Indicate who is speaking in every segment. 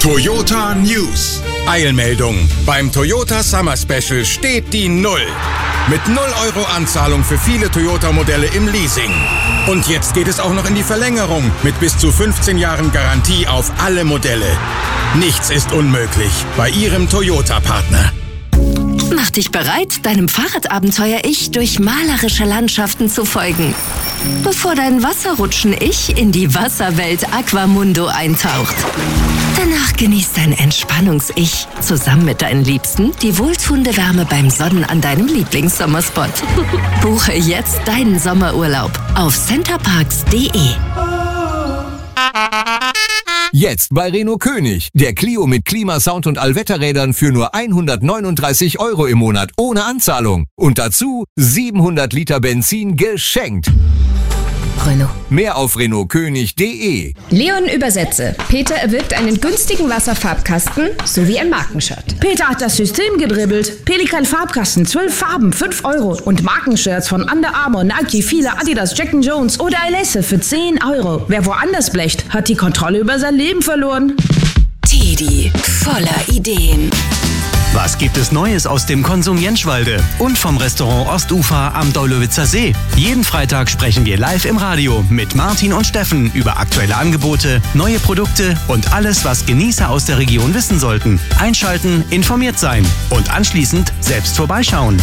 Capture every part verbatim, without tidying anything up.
Speaker 1: Toyota News. Eilmeldung. Beim Toyota Summer Special steht die Null. Mit null Euro Anzahlung für viele Toyota-Modelle im Leasing. Und jetzt geht es auch noch in die Verlängerung mit bis zu fünfzehn Jahren Garantie auf alle Modelle. Nichts ist unmöglich bei Ihrem Toyota-Partner.
Speaker 2: Mach dich bereit, deinem Fahrradabenteuer-Ich durch malerische Landschaften zu folgen. Bevor dein Wasserrutschen-Ich in die Wasserwelt Aquamundo eintaucht. Danach genießt dein Entspannungs-Ich zusammen mit deinen Liebsten die wohltuende Wärme beim Sonnen an deinem Lieblingssommerspot. Buche jetzt deinen Sommerurlaub auf centerparks punkt de.
Speaker 3: Jetzt bei Renault König. Der Clio mit Klimasound und Allwetterrädern für nur hundertneununddreißig Euro im Monat ohne Anzahlung. Und dazu siebenhundert Liter Benzin geschenkt.
Speaker 2: Renault.
Speaker 3: Mehr auf renault könig punkt de.
Speaker 4: Leon übersetze. Peter erwirbt einen günstigen Wasserfarbkasten sowie ein Markenshirt.
Speaker 5: Peter hat das System gedribbelt. Pelikan Farbkasten, zwölf Farben, fünf Euro. Und Markenshirts von Under Armour, Nike, Fila, Adidas, Jack and Jones oder Alesse für zehn Euro. Wer woanders blecht, hat die Kontrolle über sein Leben verloren.
Speaker 2: Tedi, voller Ideen.
Speaker 6: Was gibt es Neues aus dem Konsum Jenschwalde und vom Restaurant Ostufer am Deulowitzer See? Jeden Freitag sprechen wir live im Radio mit Martin und Steffen über aktuelle Angebote, neue Produkte und alles, was Genießer aus der Region wissen sollten. Einschalten, informiert sein und anschließend selbst vorbeischauen.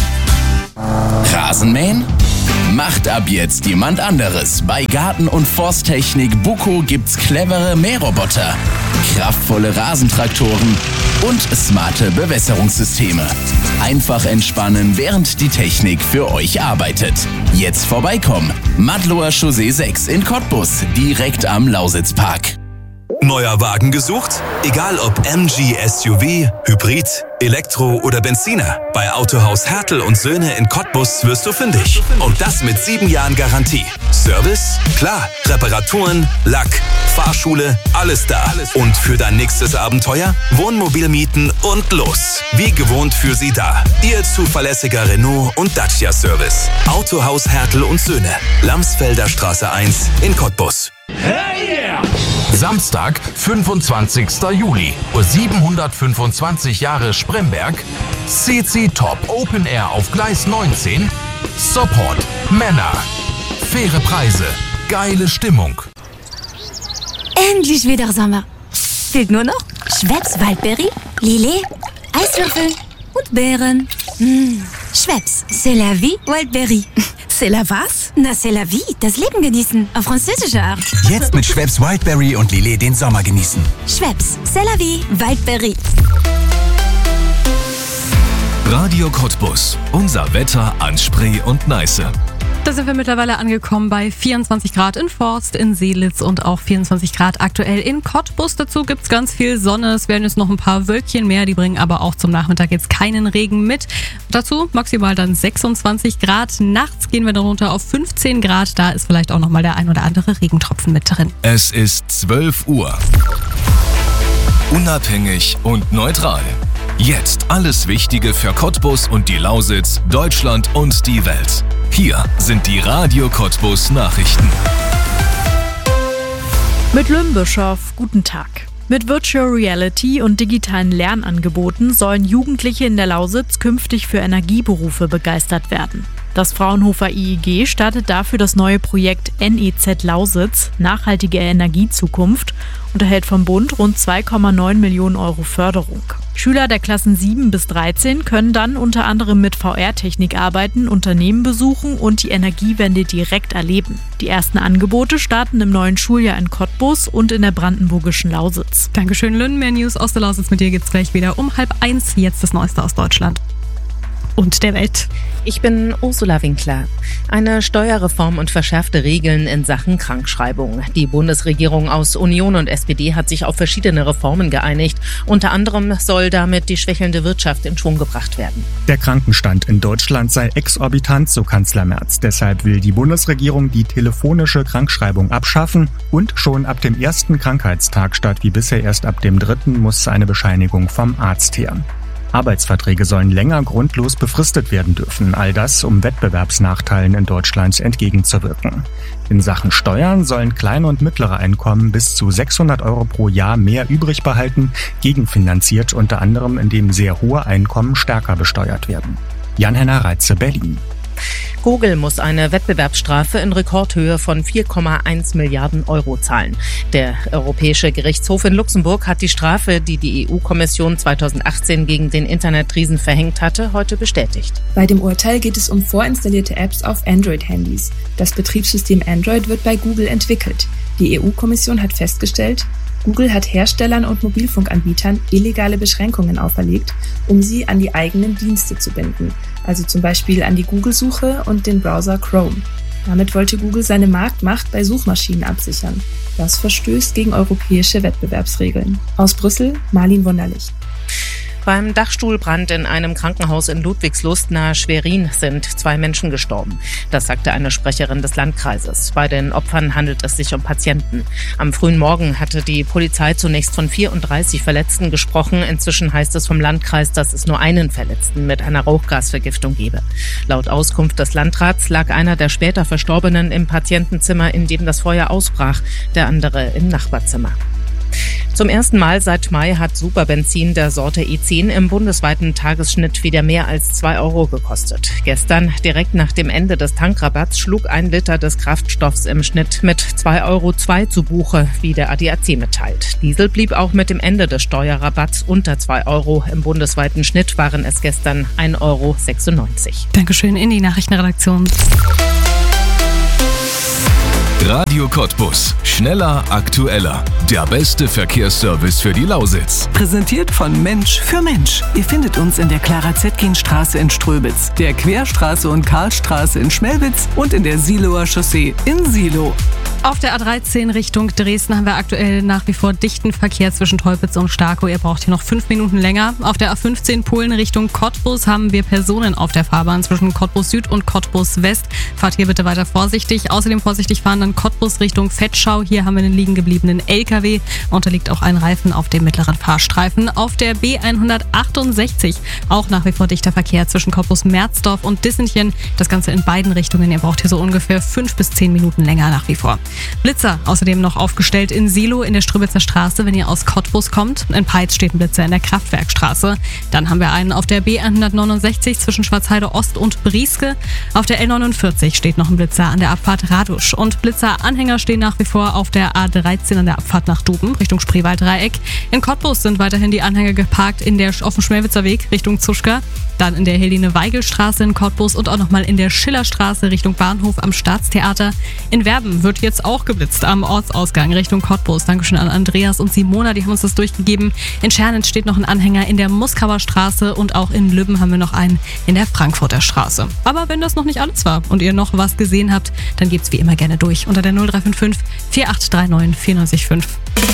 Speaker 7: Rasenmähen? Macht ab jetzt jemand anderes. Bei Garten- und Forsttechnik Buco gibt's clevere Mähroboter, kraftvolle Rasentraktoren und smarte Bewässerungssysteme. Einfach entspannen, während die Technik für euch arbeitet. Jetzt vorbeikommen. Madloer Chaussee sechs in Cottbus, direkt am Lausitzpark.
Speaker 8: Neuer Wagen gesucht? Egal ob M G S U V, Hybrid, Elektro oder Benziner. Bei Autohaus Hertel und Söhne in Cottbus wirst du fündig. Und das mit sieben Jahren Garantie. Service? Klar. Reparaturen, Lack, Fahrschule, alles da. Und für dein nächstes Abenteuer? Wohnmobil mieten und los. Wie gewohnt für Sie da. Ihr zuverlässiger Renault und Dacia Service. Autohaus Hertel und Söhne. Lamsfelder Straße eins in Cottbus.
Speaker 9: Hey yeah! Samstag, fünfundzwanzigster Juli, siebenhundertfünfundzwanzig Jahre Spremberg, C C Top Open Air auf Gleis neunzehn, Support, Männer, faire Preise, geile Stimmung.
Speaker 10: Endlich wieder Sommer. Fehlt nur noch Schweppes Waldbeere, Lillet, Eiswürfel und Beeren. Mmh. Schweppes, c'est la vie, Waldbeere. C'est la was? Na, c'est la vie. Das Leben genießen. Auf französische Art.
Speaker 11: Jetzt mit Schweppes Wildberry und Lillet den Sommer genießen.
Speaker 10: Schweppes, c'est la vie. Wildberry.
Speaker 12: Radio Cottbus. Unser Wetter an Spree und Neiße.
Speaker 13: Da sind wir mittlerweile angekommen bei vierundzwanzig Grad in Forst, in Seelitz und auch vierundzwanzig Grad aktuell in Cottbus. Dazu gibt's ganz viel Sonne. Es werden jetzt noch ein paar Wölkchen mehr, die bringen aber auch zum Nachmittag jetzt keinen Regen mit. Dazu maximal dann sechsundzwanzig Grad. Nachts gehen wir dann runter auf fünfzehn Grad. Da ist vielleicht auch nochmal der ein oder andere Regentropfen mit drin.
Speaker 12: Es ist zwölf Uhr. Unabhängig und neutral. Jetzt alles Wichtige für Cottbus und die Lausitz, Deutschland und die Welt. Hier sind die Radio Cottbus Nachrichten.
Speaker 14: Mit Lümbischow, guten Tag. Mit Virtual Reality und digitalen Lernangeboten sollen Jugendliche in der Lausitz künftig für Energieberufe begeistert werden. Das Fraunhofer I E G startet dafür das neue Projekt N E Z Lausitz, nachhaltige Energiezukunft, und erhält vom Bund rund zwei Komma neun Millionen Euro Förderung. Schüler der Klassen sieben bis dreizehn können dann unter anderem mit V R-Technik arbeiten, Unternehmen besuchen und die Energiewende direkt erleben. Die ersten Angebote starten im neuen Schuljahr in Cottbus und in der brandenburgischen Lausitz.
Speaker 13: Dankeschön, Lynn. Mehr News aus der Lausitz mit dir gibt's gleich wieder um halb eins. Jetzt das Neueste aus Deutschland und der Welt.
Speaker 15: Ich bin Ursula Winkler. Eine Steuerreform und verschärfte Regeln in Sachen Krankschreibung. Die Bundesregierung aus Union und S P D hat sich auf verschiedene Reformen geeinigt. Unter anderem soll damit die schwächelnde Wirtschaft in Schwung gebracht werden.
Speaker 16: Der Krankenstand in Deutschland sei exorbitant, so Kanzler Merz. Deshalb will die Bundesregierung die telefonische Krankschreibung abschaffen und schon ab dem ersten Krankheitstag statt wie bisher erst ab dem dritten muss eine Bescheinigung vom Arzt her. Arbeitsverträge sollen länger grundlos befristet werden dürfen. All das, um Wettbewerbsnachteilen in Deutschland entgegenzuwirken. In Sachen Steuern sollen kleine und mittlere Einkommen bis zu sechshundert Euro pro Jahr mehr übrig behalten, gegenfinanziert unter anderem, indem sehr hohe Einkommen stärker besteuert werden. Jan-Henner Reitze, Berlin.
Speaker 15: Google muss eine Wettbewerbsstrafe in Rekordhöhe von vier Komma eins Milliarden Euro zahlen. Der Europäische Gerichtshof in Luxemburg hat die Strafe, die die E U-Kommission zweitausendachtzehn gegen den Internetriesen verhängt hatte, heute bestätigt.
Speaker 17: Bei dem Urteil geht es um vorinstallierte Apps auf Android-Handys. Das Betriebssystem Android wird bei Google entwickelt. Die E U-Kommission hat festgestellt, Google hat Herstellern und Mobilfunkanbietern illegale Beschränkungen auferlegt, um sie an die eigenen Dienste zu binden, also zum Beispiel an die Google-Suche und den Browser Chrome. Damit wollte Google seine Marktmacht bei Suchmaschinen absichern. Das verstößt gegen europäische Wettbewerbsregeln. Aus Brüssel, Marlin Wunderlich.
Speaker 15: Beim Dachstuhlbrand in einem Krankenhaus in Ludwigslust nahe Schwerin sind zwei Menschen gestorben. Das sagte eine Sprecherin des Landkreises. Bei den Opfern handelt es sich um Patienten. Am frühen Morgen hatte die Polizei zunächst von vierunddreißig Verletzten gesprochen. Inzwischen heißt es vom Landkreis, dass es nur einen Verletzten mit einer Rauchgasvergiftung gebe. Laut Auskunft des Landrats lag einer der später Verstorbenen im Patientenzimmer, in dem das Feuer ausbrach, der andere im Nachbarzimmer. Zum ersten Mal seit Mai hat Superbenzin der Sorte E zehn im bundesweiten Tagesschnitt wieder mehr als zwei Euro gekostet. Gestern, direkt nach dem Ende des Tankrabatts, schlug ein Liter des Kraftstoffs im Schnitt mit zwei Euro zwei zu Buche, wie der A D A C mitteilt. Diesel blieb auch mit dem Ende des Steuerrabatts unter zwei Euro. Im bundesweiten Schnitt waren es gestern ein Euro sechsundneunzig.
Speaker 13: Dankeschön in die Nachrichtenredaktion.
Speaker 12: Radio Cottbus. Schneller, aktueller. Der beste Verkehrsservice für die Lausitz.
Speaker 18: Präsentiert von Mensch für Mensch. Ihr findet uns in der Clara-Zetkin-Straße in Ströbitz, der Querstraße und Karlstraße in Schmelwitz und in der Siloer Chaussee in Silo.
Speaker 13: Auf der A dreizehn Richtung Dresden haben wir aktuell nach wie vor dichten Verkehr zwischen Teupitz und Starkow. Ihr braucht hier noch fünf Minuten länger. Auf der A fünfzehn Polen Richtung Cottbus haben wir Personen auf der Fahrbahn zwischen Cottbus Süd und Cottbus West. Fahrt hier bitte weiter vorsichtig. Außerdem vorsichtig fahren dann Cottbus Richtung Vetschau. Hier haben wir einen liegen gebliebenen L K W und da liegt auch ein Reifen auf dem mittleren Fahrstreifen. Auf der B hundertachtundsechzig auch nach wie vor dichter Verkehr zwischen Cottbus Merzdorf und Dissenchen. Das Ganze in beiden Richtungen. Ihr braucht hier so ungefähr fünf bis zehn Minuten länger nach wie vor. Blitzer außerdem noch aufgestellt in Silo in der Ströbitzer Straße, wenn ihr aus Cottbus kommt. In Peitz steht ein Blitzer in der Kraftwerkstraße. Dann haben wir einen auf der B hundertneunundsechzig zwischen Schwarzheide Ost und Brieske. Auf der L neunundvierzig steht noch ein Blitzer an der Abfahrt Radusch. Und Blitzeranhänger stehen nach wie vor auf der A dreizehn an der Abfahrt nach Duben Richtung Spreewald-Dreieck. In Cottbus sind weiterhin die Anhänger geparkt in der, auf dem Schmelwitzer Weg Richtung Zuschka. Dann in der Helene-Weigel-Straße in Cottbus und auch nochmal in der Schillerstraße Richtung Bahnhof am Staatstheater. In Werben wird jetzt auch geblitzt am Ortsausgang Richtung Cottbus. Dankeschön an Andreas und Simona, die haben uns das durchgegeben. In Schernitz steht noch ein Anhänger in der Muskauer Straße und auch in Lübben haben wir noch einen in der Frankfurter Straße. Aber wenn das noch nicht alles war und ihr noch was gesehen habt, dann gebt's wie immer gerne durch unter der null drei fünf fünf vier acht drei neun vier neun fünf.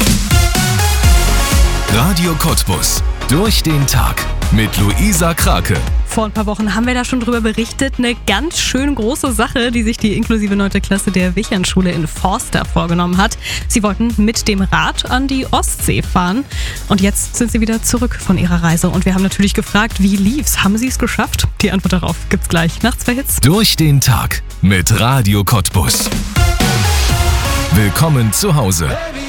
Speaker 12: Radio Cottbus. Durch den Tag mit Luisa Krake.
Speaker 13: Vor ein paar Wochen haben wir da schon drüber berichtet. Eine ganz schön große Sache, die sich die inklusive neunte Klasse der Wichernschule in Forster vorgenommen hat. Sie wollten mit dem Rad an die Ostsee fahren. Und jetzt sind sie wieder zurück von ihrer Reise. Und wir haben natürlich gefragt, wie lief's? Haben sie es geschafft? Die Antwort darauf gibt's gleich nach zwei Hits.
Speaker 12: Durch den Tag mit Radio Cottbus. Willkommen zu Hause.